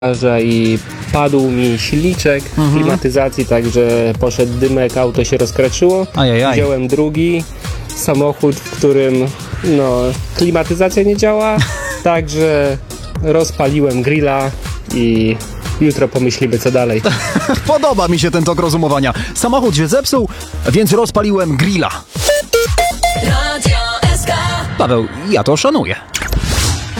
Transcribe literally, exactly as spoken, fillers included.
i padł mi silniczek mhm. klimatyzacji, także poszedł dymek, auto się rozkraczyło. Ajajaj. Wziąłem drugi samochód, w którym no, klimatyzacja nie działa, także rozpaliłem grilla i jutro pomyślimy, co dalej. Podoba mi się ten tok rozumowania. Samochód się zepsuł, więc rozpaliłem grilla. Paweł, ja to szanuję.